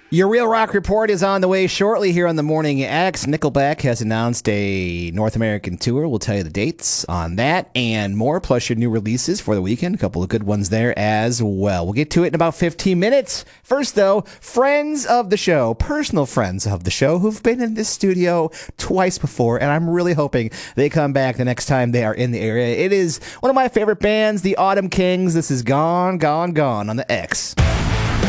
Your Real Rock Report is on the way shortly here on the Morning X. Nickelback has announced a North American tour. We'll tell you the dates on that and more, plus your new releases for the weekend. A couple of good ones there as well. We'll get to it in about 15 minutes. First, though, friends of the show, personal friends of the show who've been in this studio twice before, and I'm really hoping they come back the next time they are in the area. It is one of my favorite bands, the Autumn Kings. This is Gone, Gone, Gone on the X.